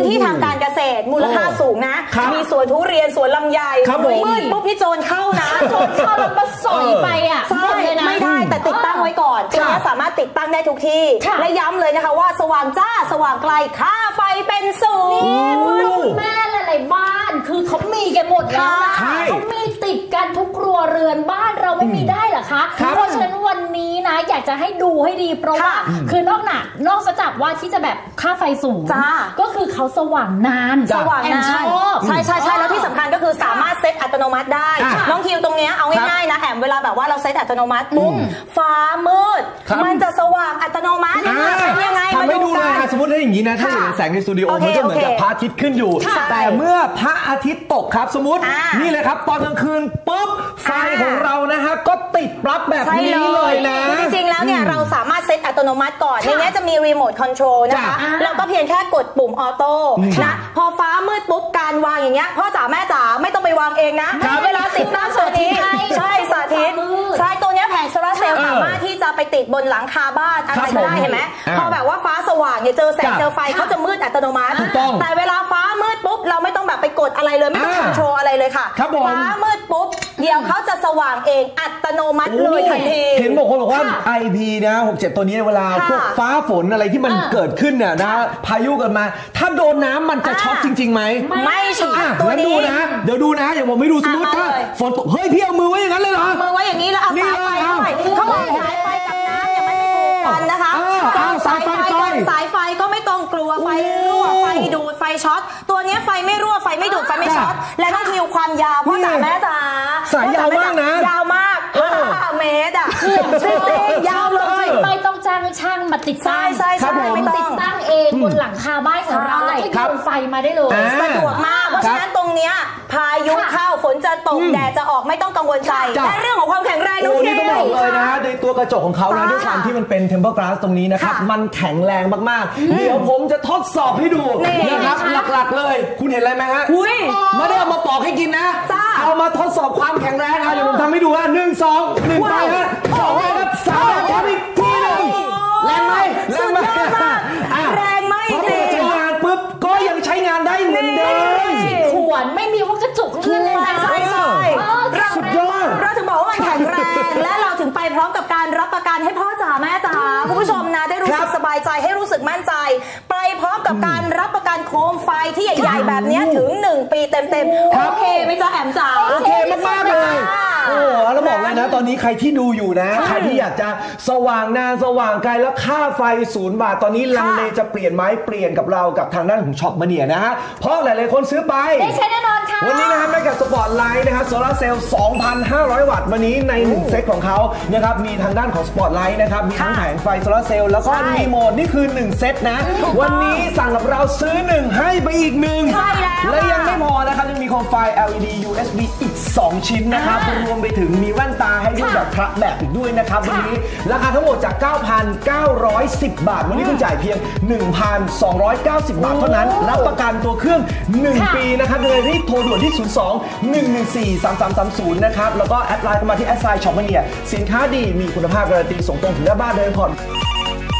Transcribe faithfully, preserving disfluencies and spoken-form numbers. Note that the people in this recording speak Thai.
นที่ทางการเกษตรมูลค่าสูงนะมีสวนทุเรียนสวนลำไยมืดปุ๊บพี่โจรเข้านะโจรเข้าแล้วมาสอยไปอ่ะไม่ได้แต่ติดตั้งไว้ก่อนตัวนี้สามารถติดตั้งได้ทุกที่และย้ำเลยนะคะว่าสว่างจ้าสว่างไกลค่าไฟเป็นศูนย์แม่หลายๆบ้านคือเขามีกันหมดแล้วนะเขามีติดกันทุกครัวเรือนบ้านเราไม่มีได้หรอคะเพราะฉะนั้นวันนี้นะอยากจะให้ดูให้ดีเพราะว่าคือนอกหนักนอกจากว่าที่จะแบบค่าไฟสูงก็คือเขาสว่างนานสว่างนานใช่ใช่ใช่แล้วที่สำคัญก็คือสามารถเซตอัตโนมัติได้น้องคิวตรงนี้เอาง่ายๆนะแอมเวลาแบบว่าเราเซตอัตโนมัติปุ๊บฟ้ามืดมันจะสว่างอัตโนมัติยังไงทำให้ดูเลยสมมติถ้าอย่างนี้นะถ้าเห็นแสงในสตูดิโอมันจะเหมือนกับพระอาทิตย์ขึ้นอยู่แต่เมื่อพระอาทิตย์ตกครับสมมตินี่เลยครับตอนกลางคืนปุ๊บไฟของเรานะฮะก็ติดปลั๊กแบบนี้เลยนะจริงๆแล้วเนี่ยเราสามารถเซตอัตโนมัติก่อนในนี้จะมีรีโมทคอนโทรลนะคะเราก็เพียงแค่กดปุ่มออโต้นะพอฟ้ามืดปุ๊บการวางอย่างเงี้ยพ่อจ๋าแม่จ๋าไม่ต้องไปวางเองนะเวลาติดตั้งตัวนี้ใช่สาธิตใช่ตัวนี้แผงโซลาร์เซลล์สามารถที่จะไปติดบนหลังคาบ้านอะไรก็ได้เห็นไหมพอแบบว่าฟ้าสว่างเนี่ยเจอแสงเจอไฟเขาจะมืดอัตโนมัติแต่เวลาฟ้ามืดปุ๊บเราไม่ต้องแบบไปกดอะไรเลยไม่ต้องคอนโทรลอะไรเลยค่ะฟ้ามืดปุ๊บเดี๋ยวเขาจะสว่างเองอัตโนมัติเลยทันทีเห็นบอกคนบอกว่า ไอ พี นะหกเจ็ดตัวนี้เวลาพวกฟ้าฝนอะไรที่มันเกิดขึ้นเนี่ยนะพายุกันมาถ้าโดนน้ำมันจะช็อตจริงๆไหมไม่ช็อตตัวนี้ดูนะเดี๋ยวดูนะอย่างผมไม่ดูสมมติถ้าฝนตกเฮ้ยพี่เอามือไว้อย่างนั้นเลยเหรอมือไว้อย่างนี้แล้วเอาสายไฟด้วยเขาบอกสายไฟกับน้ำเนี่ยมันไม่ถูกกันนะคะสายไฟกันสายไฟก็ไม่ต้องกลัวไฟรั่วไฟดูดไฟช็อตตัวนี้ไฟไม่รั่วไฟไม่ดูดไฟไม่ช็อตและต้องคิวความยาวพ่อจ๋าแม่จ๋าสายยาวมากนะยาวมากห้าเมตรอ่ะจริงๆยาวเลยไม่ต้องจ้างช่างมาติดตั้งใช่ใช่ไม่ติดตั้งเองบนหลังคาบ้านของเราแล้วก็โยนไฟมาได้เลยสะดวกมากเพราะฉะนั้นตรงเนี้ยพายุเข้าฝนจะตกแดดจะออกไม่ต้องกังวลใจและเรื่องของความแข็งแรงน้องเทียต้องบอกเลยนะในตัวกระจกของเขานะด้วยความที่มันเป็นเทมเปอร์กลาสตรงนี้นะครับมันแข็งแรงมากๆเดี๋ยวผมจะทดสอบให้ดูนะครับหลักๆเลยคุณเห็นอะไรไหมฮะไม่ได้เอามาปอกให้กินนะเอามาทดสอบความแข็งแรงนะเดี๋ยวผมทำให้ดูว่าหนึ่งสองหนึ่งไปฮะสองไปครับสามครับอีกทีหนึ่งแรงไหมแรงไหมแรงไหมพอใช้งานปุ๊บก็ยังใช้งานได้เหมือนเดิมขวดไม่มีว่ากระจุกเลื่อนเลยใช่ใช่สุดยอดเราถึงบอกว่ามันแข็งแรงและเราถึงไปพร้อมกับการรับประกันให้พ่อจ๋าแม่จ๋าคุณผู้ชมนะได้รู้สึกสบายใจให้รู้สึกมั่นใจไปพร้อมกับการรับประกันโคมไฟที่ใหญ่ๆแบบนี้ถึงหนึ่งปีเต็มๆโอเคไหมจ๊ะแอมจ๋าโอเคมากๆเลยโอ้แล้วบอกเลยนะตอนนี้ใครที่ดูอยู่นะใครที่อยากจะสว่างนานสว่างไกลแล้วค่าไฟศูนย์บาทตอนนี้ลังเลจะเปลี่ยนไหมเปลี่ยนกับเรากับทางด้านของช็อปมาเนียนะฮะเพราะหลายๆคนซื้อไปได้ใช้แน่นอนค่ะวันนี้นะครับได้กับสปอร์ตไลท์นะครับโซลาร์เซลล์ สองพันห้าร้อย วัตต์วันนี้ในหนึ่งเซตของเขานะครับมีทางด้านของสปอร์ตไลท์นะครับมีทั้งแผงไฟโซลาร์เซลล์แล้วก็รีโมทนี่คือหนึ่งเซตนะวันนี้สั่งกับเราซื้อหนึ่งให้ไปอีกหนึ่งและยังไม่พอนะครับยังมีโคมไฟ แอล อี ดี ยู เอส บี อีกสองชิ้นนะครับรวมไปถึงมีแว่นตาให้ด้วยแบบพระแบบอีกด้วยนะครับวันนี้ราคาทั้งหมดจาก เก้าพันเก้าร้อยสิบ บาทวันนี้คุณจ่ายเพียง หนึ่งพันสองร้อยเก้าสิบ บาทเท่านั้นรับประกันตัวเครื่องหนึ่งปีนะครับโดยรีบโทรด่วนที่ศูนย์ สอง หนึ่ง หนึ่ง สี่ สาม สาม สาม ศูนย์นะครับแล้วก็แอดไลน์เข้ามาที่แอดไซน์ช็อปมาเนียสินค้าดีมีคุณภาพการันตีส่งตรงถึงหน้าบ้านโดยผ่อน